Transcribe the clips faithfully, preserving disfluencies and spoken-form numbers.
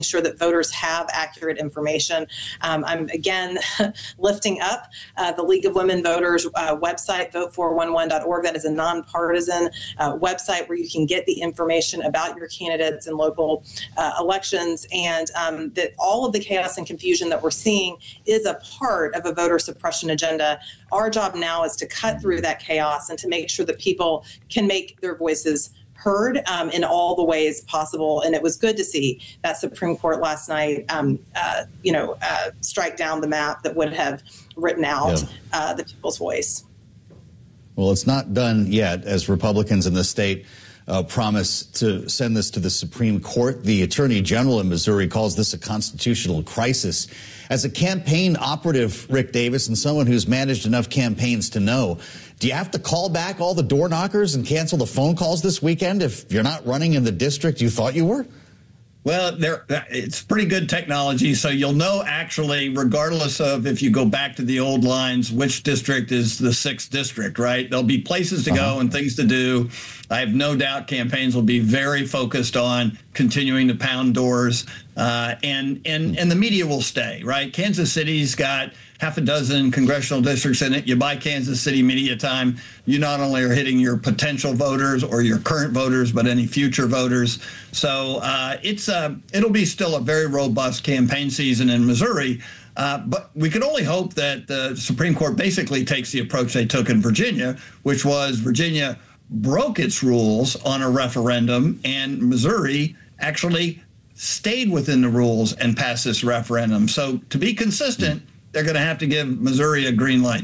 sure that voters have accurate information. Um, I'm, again, lifting up uh, the League of Women Voters uh, website, vote four one one dot org. That is a nonpartisan uh, website where you can get the information about your candidates in local uh, elections, and um, that all of the chaos and confusion that we're seeing is a part of a voter suppression agenda. Our job now is to cut through that chaos and to make sure that people can make their voices heard um, in all the ways possible. And it was good to see that Supreme Court last night, um, uh, you know, uh, strike down the map that would have written out yeah. uh, the people's voice. Well, it's not done yet, as Republicans in the state uh, promise to send this to the Supreme Court. The Attorney General in Missouri calls this a constitutional crisis. As a campaign operative, Rick Davis, and someone who's managed enough campaigns to know, do you have to call back all the door knockers and cancel the phone calls this weekend if you're not running in the district you thought you were? Well, there, it's pretty good technology, so you'll know actually, regardless of if you go back to the old lines, which district is the sixth district, right? There'll be places to uh-huh. go and things to do. I have no doubt campaigns will be very focused on continuing to pound doors, uh, and, and, and the media will stay, right? Kansas City's got half a dozen congressional districts in it. You buy Kansas City media time, you not only are hitting your potential voters or your current voters, but any future voters. So uh, it's uh, it'll be still a very robust campaign season in Missouri. Uh, but we can only hope that the Supreme Court basically takes the approach they took in Virginia, which was Virginia broke its rules on a referendum, and Missouri actually stayed within the rules and passed this referendum. So to be consistent, they're going to have to give Missouri a green light.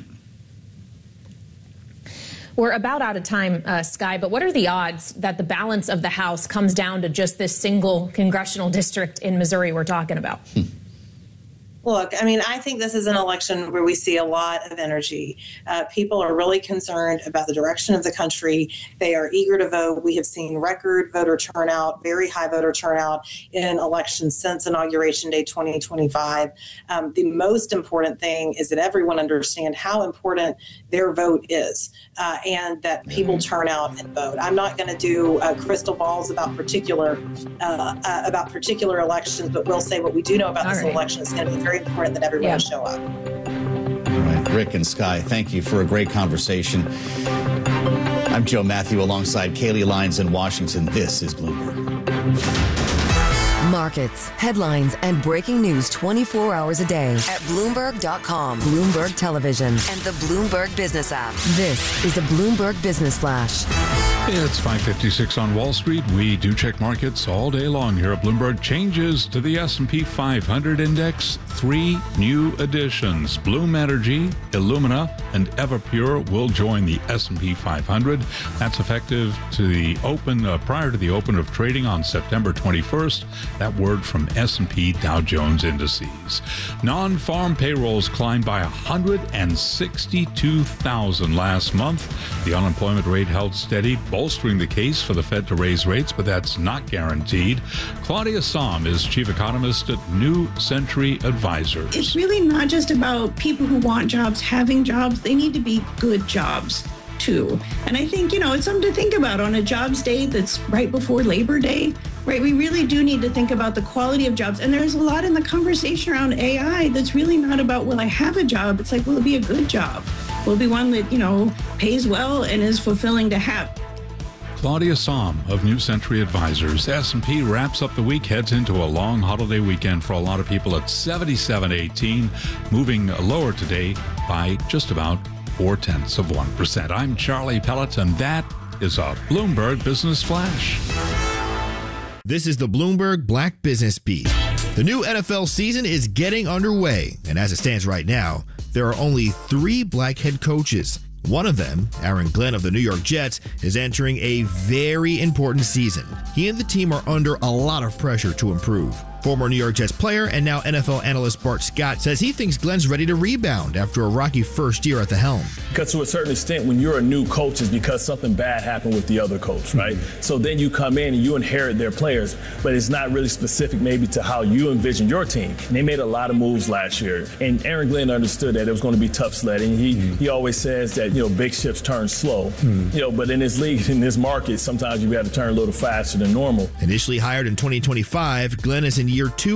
We're about out of time, uh, Sky, but what are the odds that the balance of the House comes down to just this single congressional district in Missouri we're talking about? Look, I mean, I think this is an election where we see a lot of energy. Uh, people are really concerned about the direction of the country. They are eager to vote. We have seen record voter turnout, very high voter turnout in elections since Inauguration Day twenty twenty-five. Um, the most important thing is that everyone understand how important their vote is uh, and that people turn out and vote. I'm not going to do uh, crystal balls about particular uh, uh, about particular elections, but we'll say what we do know about All this right. election is going to be very important that everyone yeah. show up. All right, Rick and Sky, thank you for a great conversation. I'm Joe Matthew alongside Kaylee Lyons in Washington. This is Bloomberg. Markets, headlines, and breaking news twenty-four hours a day at Bloomberg dot com, Bloomberg Television, and the Bloomberg Business app. This is a Bloomberg Business Flash. It's five fifty-six on Wall Street. We do check markets all day long here at Bloomberg. Changes to the S and P five hundred index. Three new additions. Bloom Energy, Illumina, and Everpure will join the S and P five hundred. That's effective to the open uh, prior to the open of trading on September twenty-first. That word from S and P Dow Jones Indices. Non-farm payrolls climbed by one hundred sixty-two thousand last month. The unemployment rate held steady, bolstering the case for the Fed to raise rates, but that's not guaranteed. Claudia Sahm is chief economist at New Century Advisors. It's really not just about people who want jobs having jobs. They need to be good jobs, too. And I think, you know, it's something to think about on a jobs day that's right before Labor Day, right? We really do need to think about the quality of jobs. And there's a lot in the conversation around A I that's really not about, will I have a job? It's like, will it be a good job? Will it be one that, you know, pays well and is fulfilling to have? Claudia Sahm of New Century Advisors. S and P wraps up the week, heads into a long holiday weekend for a lot of people at seventy-seven eighteen, moving lower today by just about four-tenths of one percent. I'm Charlie Pellet, and that is a Bloomberg Business Flash. This is the Bloomberg Black Business Beat. The new N F L season is getting underway, and as it stands right now, there are only three black head coaches. One of them, Aaron Glenn of the New York Jets, is entering a very important season. He and the team are under a lot of pressure to improve. Former New York Jets player and now N F L analyst Bart Scott says he thinks Glenn's ready to rebound after a rocky first year at the helm. Because to a certain extent, when you're a new coach, it's because something bad happened with the other coach, right? Mm-hmm. So then you come in and you inherit their players, but it's not really specific maybe to how you envision your team. And they made a lot of moves last year. And Aaron Glenn understood that it was going to be tough sledding. He mm-hmm. he always says that, you you know, big ships turn slow. Mm. You know, but in this league, in this market, sometimes you have to turn a little faster than normal. Initially hired in twenty twenty-five, Glenn is in year two